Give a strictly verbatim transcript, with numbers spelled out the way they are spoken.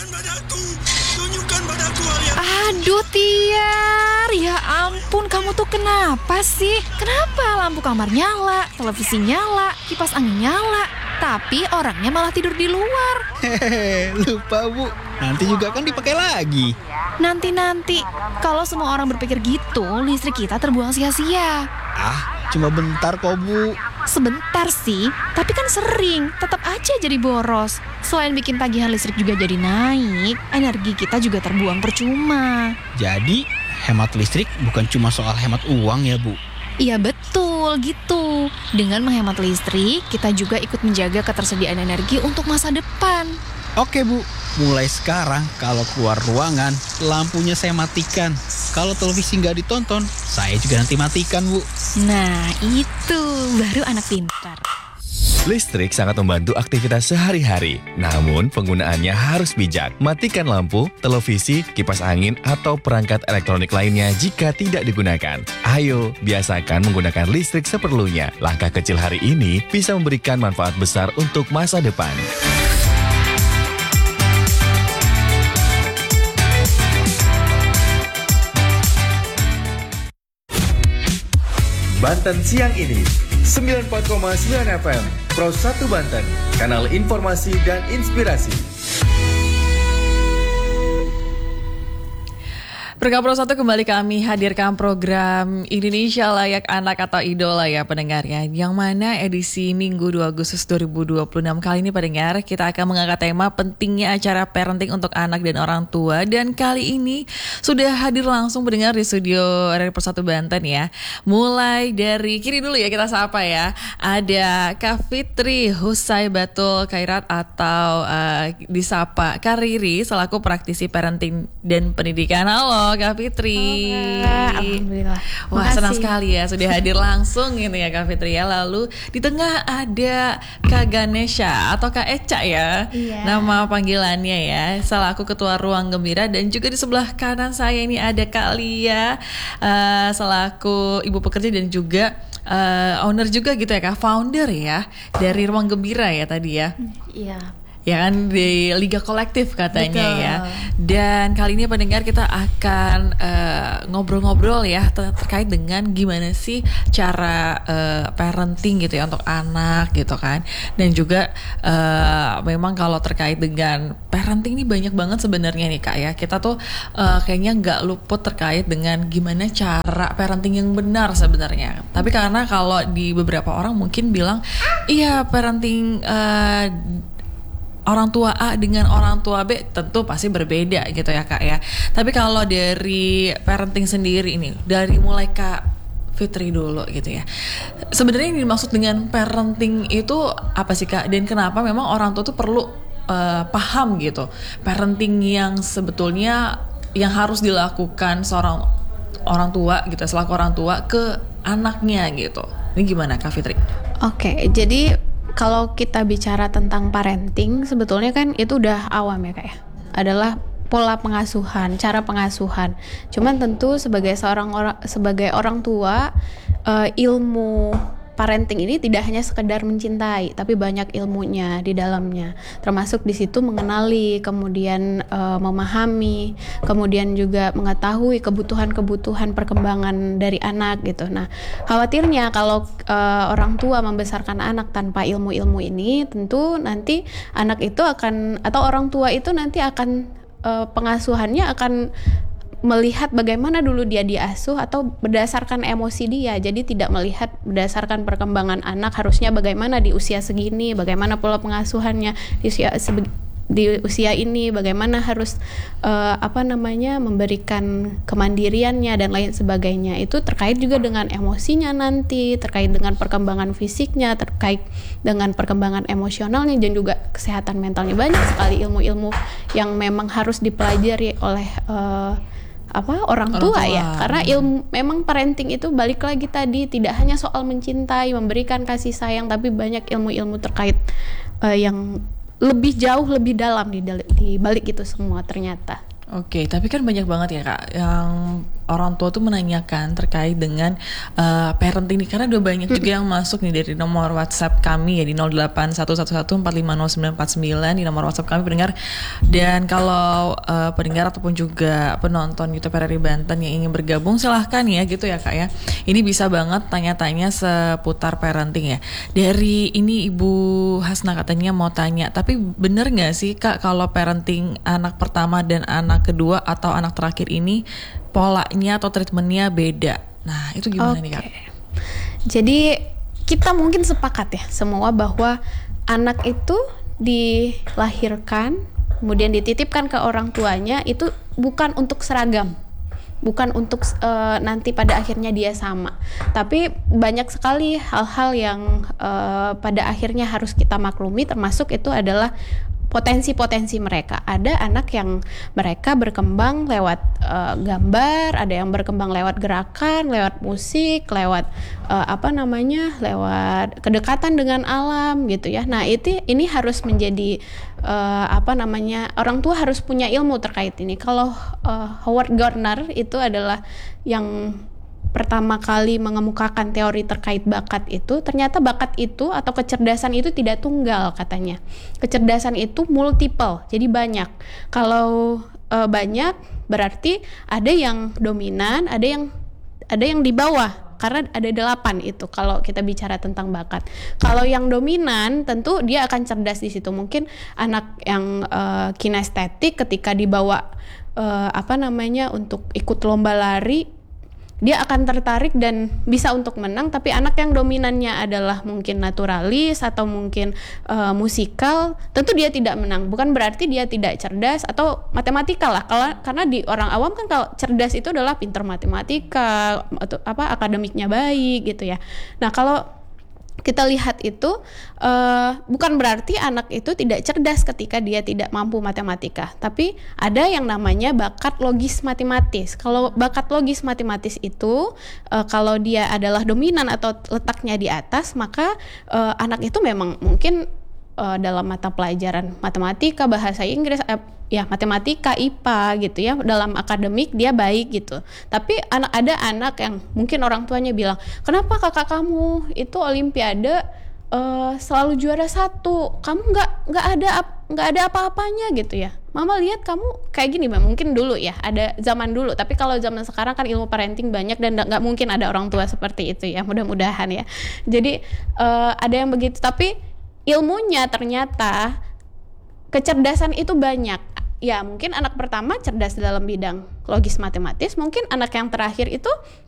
Aduh Tiar, ya ampun kamu tuh kenapa sih? Kenapa lampu kamar nyala, televisi nyala, kipas angin nyala, tapi orangnya malah tidur di luar? Hehehe, lupa Bu, nanti juga kan dipakai lagi. Nanti-nanti, kalau semua orang berpikir gitu, listrik kita terbuang sia-sia. Ah, cuma bentar kok Bu. Sebentar sih, tapi kan sering, tetap aja jadi boros. Selain bikin tagihan listrik juga jadi naik, energi kita juga terbuang percuma. Jadi, hemat listrik bukan cuma soal hemat uang ya Bu? Iya betul, gitu. Dengan menghemat listrik, kita juga ikut menjaga ketersediaan energi untuk masa depan. Oke Bu, mulai sekarang kalau keluar ruangan, lampunya saya matikan. Kalau televisi nggak ditonton, saya juga nanti matikan Bu. Nah itu, baru anak pintar. Listrik sangat membantu aktivitas sehari-hari. Namun, penggunaannya harus bijak. Matikan lampu, televisi, kipas angin, atau perangkat elektronik lainnya jika tidak digunakan. Ayo, biasakan menggunakan listrik seperlunya. Langkah kecil hari ini bisa memberikan manfaat besar untuk masa depan. Banten Siang Ini sembilan puluh empat koma sembilan F M Pro satu Banten, kanal informasi dan inspirasi. Program Pro satu kembali kami hadirkan program Indonesia Layak Anak atau Idola ya pendengarnya. Yang mana edisi Minggu dua Agustus dua ribu dua puluh enam kali ini pendengar, kita akan mengangkat tema pentingnya acara parenting untuk anak dan orang tua. Dan kali ini sudah hadir langsung pendengar di studio R R Pro satu Banten ya. Mulai dari kiri dulu ya kita sapa ya. Ada Kak Fitri Husaibatul Khairat atau uh, disapa Kak Riri selaku praktisi parenting dan pendidikan. Halo Kak Fitri. Oh, alhamdulillah. Wah, Makasih. senang sekali ya sudah hadir langsung gitu ya Kak Fitri ya. Lalu di tengah ada Kak Ganesha atau Kak Eca ya. Iya. Nama panggilannya ya. Selaku Ketua Ruang Gembira, dan juga di sebelah kanan saya ini ada Kak Lia uh, selaku ibu pekerja dan juga uh, owner juga gitu ya Kak, founder ya dari Ruang Gembira ya tadi ya. Iya. Ya kan di Liga Kolektif katanya. Betul. Ya. Dan kali ini pendengar kita akan uh, ngobrol-ngobrol ya ter- terkait dengan gimana sih cara uh, parenting gitu ya untuk anak gitu kan. Dan juga uh, memang kalau terkait dengan parenting ini banyak banget sebenarnya nih Kak ya. Kita tuh uh, kayaknya nggak luput terkait dengan gimana cara parenting yang benar sebenarnya. Tapi karena kalau di beberapa orang mungkin bilang iya parenting uh, orang tua A dengan orang tua B tentu pasti berbeda gitu ya Kak ya. Tapi kalau dari parenting sendiri ini, dari mulai Kak Fitri dulu gitu ya. Sebenarnya yang dimaksud dengan parenting itu apa sih Kak? Dan kenapa memang orang tua tuh perlu uh, paham gitu parenting yang sebetulnya yang harus dilakukan seorang orang tua gitu, selaku orang tua ke anaknya gitu. Ini gimana Kak Fitri? Oke, jadi kalau kita bicara tentang parenting, sebetulnya kan itu udah awam ya Kak ya. Adalah pola pengasuhan, cara pengasuhan. Cuman tentu sebagai seorang orang sebagai orang tua, uh, ilmu parenting ini tidak hanya sekedar mencintai, tapi banyak ilmunya di dalamnya. Termasuk di situ mengenali, kemudian uh, memahami, kemudian juga mengetahui kebutuhan-kebutuhan perkembangan dari anak gitu. Nah, khawatirnya kalau uh, orang tua membesarkan anak tanpa ilmu-ilmu ini, tentu nanti anak itu akan atau orang tua itu nanti akan uh, pengasuhannya akan melihat bagaimana dulu dia diasuh atau berdasarkan emosi dia. Jadi tidak melihat berdasarkan perkembangan anak harusnya bagaimana di usia segini, bagaimana pola pengasuhannya di usia sebe- di usia ini, bagaimana harus uh, apa namanya memberikan kemandiriannya dan lain sebagainya. Itu terkait juga dengan emosinya nanti, terkait dengan perkembangan fisiknya, terkait dengan perkembangan emosionalnya dan juga kesehatan mentalnya. Banyak sekali ilmu-ilmu yang memang harus dipelajari oleh uh, apa orang tua, orang tua ya, karena ilmu memang parenting itu balik lagi tadi tidak hanya soal mencintai, memberikan kasih sayang, tapi banyak ilmu-ilmu terkait uh, yang lebih jauh, lebih dalam di, di balik itu semua ternyata. Oke, tapi kan banyak banget ya Kak yang orang tua tuh menanyakan terkait dengan uh, parenting nih, karena udah banyak juga yang masuk nih dari nomor WhatsApp kami ya di nol delapan satu satu satu empat lima nol sembilan empat sembilan di nomor WhatsApp kami pendengar. Dan kalau uh, pendengar ataupun juga penonton YouTube R R I Banten yang ingin bergabung silahkan ya gitu ya Kak ya. Ini bisa banget tanya-tanya seputar parenting ya. Dari ini Ibu Hasna katanya mau tanya, tapi bener nggak sih Kak kalau parenting anak pertama dan anak kedua atau anak terakhir ini polanya atau treatmentnya beda? Nah itu gimana okay. nih Kak? Jadi kita mungkin sepakat ya semua bahwa anak itu dilahirkan kemudian dititipkan ke orang tuanya itu bukan untuk seragam, bukan untuk uh, nanti pada akhirnya dia sama, tapi banyak sekali hal-hal yang uh, pada akhirnya harus kita maklumi, termasuk itu adalah potensi-potensi mereka. Ada anak yang mereka berkembang lewat uh, gambar, ada yang berkembang lewat gerakan, lewat musik, lewat uh, apa namanya, lewat kedekatan dengan alam gitu ya. Nah itu ini harus menjadi uh, apa namanya, orang tua harus punya ilmu terkait ini. Kalau uh, Howard Gardner itu adalah yang pertama kali mengemukakan teori terkait bakat itu, ternyata bakat itu atau kecerdasan itu tidak tunggal katanya. Kecerdasan itu multiple, jadi banyak. Kalau e, banyak berarti ada yang dominan, ada yang ada yang di bawah. Karena ada delapan itu kalau kita bicara tentang bakat. Kalau yang dominan tentu dia akan cerdas di situ. Mungkin anak yang e, kinestetik ketika dibawa e, apa namanya untuk ikut lomba lari, dia akan tertarik dan bisa untuk menang. Tapi anak yang dominannya adalah mungkin naturalis atau mungkin uh, musikal, tentu dia tidak menang. Bukan berarti dia tidak cerdas atau matematika lah. Kalau karena di orang awam kan kalau cerdas itu adalah pintar matematika atau apa akademiknya baik gitu ya. Nah kalau kita lihat itu uh, bukan berarti anak itu tidak cerdas ketika dia tidak mampu matematika, tapi ada yang namanya bakat logis matematis. Kalau bakat logis matematis itu uh, kalau dia adalah dominan atau letaknya di atas, maka uh, anak itu memang mungkin uh, dalam mata pelajaran matematika, bahasa Inggris, uh, ya matematika, I P A gitu ya, dalam akademik dia baik gitu. Tapi anak ada anak yang mungkin orang tuanya bilang, kenapa kakak kamu itu olimpiade uh, selalu juara satu, kamu nggak nggak ada nggak ada apa-apanya gitu ya. Mama lihat kamu kayak gini, mungkin dulu ya, ada zaman dulu. Tapi kalau zaman sekarang kan ilmu parenting banyak dan nggak mungkin ada orang tua seperti itu ya, mudah-mudahan ya. Jadi uh, ada yang begitu, tapi ilmunya ternyata kecerdasan itu banyak. Ya mungkin anak pertama cerdas dalam bidang logis matematis, mungkin anak yang terakhir itu